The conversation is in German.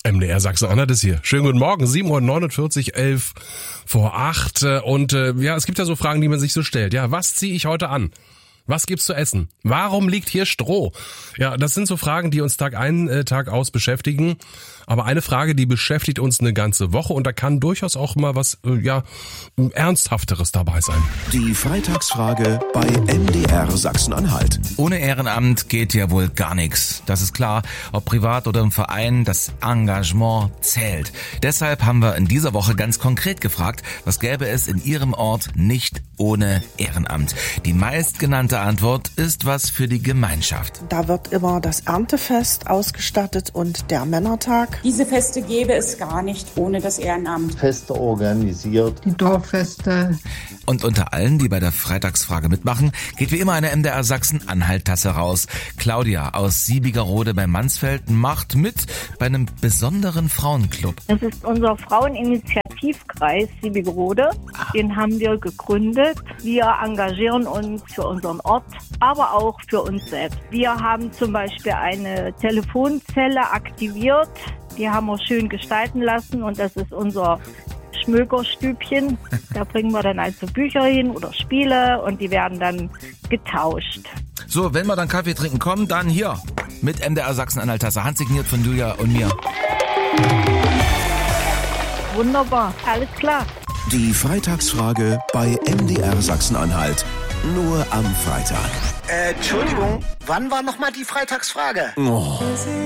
MDR Sachsen-Anhalt ist hier. Schönen guten Morgen, 7:49 Uhr, 11 vor 8. Und es gibt ja so Fragen, die man sich so stellt. Ja, was ziehe ich heute an? Was gibt's zu essen? Warum liegt hier Stroh? Ja, das sind so Fragen, die uns Tag ein, Tag aus beschäftigen. Aber eine Frage, die beschäftigt uns eine ganze Woche und da kann durchaus auch mal was, Ernsthafteres dabei sein. Die Freitagsfrage bei MDR Sachsen-Anhalt. Ohne Ehrenamt geht ja wohl gar nichts. Das ist klar, ob privat oder im Verein, das Engagement zählt. Deshalb haben wir in dieser Woche ganz konkret gefragt, was gäbe es in Ihrem Ort nicht ohne Ehrenamt? Die meistgenannte Antwort ist was für die Gemeinschaft. Da wird immer das Erntefest ausgestattet und der Männertag. Diese Feste gäbe es gar nicht ohne das Ehrenamt. Feste organisiert. Die Dorffeste. Und unter allen, die bei der Freitagsfrage mitmachen, geht wie immer eine MDR Sachsen-Anhalt-Tasse raus. Claudia aus Siebigerode bei Mansfeld macht mit bei einem besonderen Frauenclub. Das ist unser Fraueninitiativkreis Siebigerode. Den haben wir gegründet. Wir engagieren uns für unseren Ort, aber auch für uns selbst. Wir haben zum Beispiel eine Telefonzelle aktiviert. Die haben wir schön gestalten lassen und das ist unser Schmökerstübchen. Da bringen wir dann also Bücher hin oder Spiele und die werden dann getauscht. So, wenn wir dann Kaffee trinken kommen, dann hier mit MDR Sachsen-Anhalt-Tasse, handsigniert von Julia und mir. Wunderbar, alles klar. Die Freitagsfrage bei MDR Sachsen-Anhalt. Nur am Freitag. Entschuldigung, wann war nochmal die Freitagsfrage? Oh.